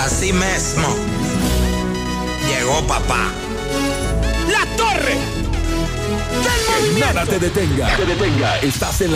Así mismo. Llegó papá. La torre del movimiento. Nada te detenga. Estás en